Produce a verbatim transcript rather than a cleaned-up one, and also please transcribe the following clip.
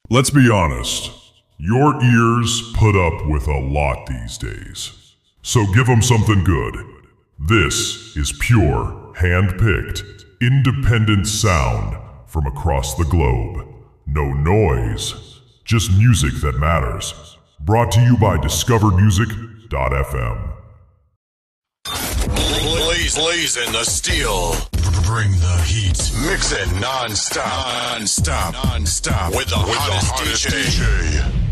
Let's be honest, your ears put up with a lot these days. So give them something good. This is pure, hand-picked, independent sound from across the globe. No noise, just music that matters. Brought to you by discover music dot f m. Blaze, blazing the steel. Bring the heat. Mix it non-stop. Non-stop. Non-stop. With the, with hottest, the hottest D J. D J.